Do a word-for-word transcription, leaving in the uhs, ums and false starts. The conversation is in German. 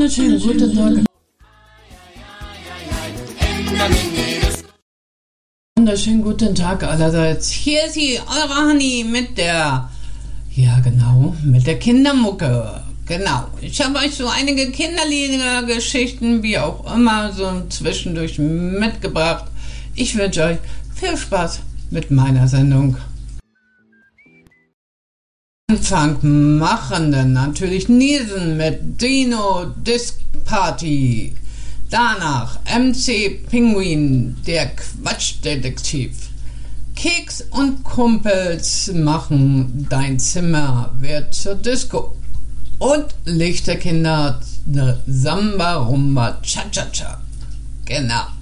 Wunderschönen guten Tag. Wunderschönen guten Tag allerseits. Hier ist sie, eure Honey mit der, ja genau, mit der Kindermucke. Genau. Ich habe euch so einige Kinderlieder-Geschichten, wie auch immer, so zwischendurch mitgebracht. Ich wünsche euch viel Spaß mit meiner Sendung. Anfang machen dann natürlich Niesen mit Dino Disc Party. Danach M C Pinguin, der Quatschdetektiv. Keks und Kumpels machen dein Zimmer wird zur Disco. Und Lichterkinder, ne Samba Rumba Cha Cha Cha. Genau.